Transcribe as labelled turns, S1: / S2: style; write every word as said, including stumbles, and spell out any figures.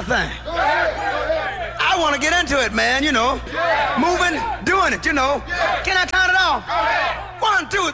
S1: thing. I want to get into it, man, you know. Moving, doing it, you know. Can I count it off? One, two,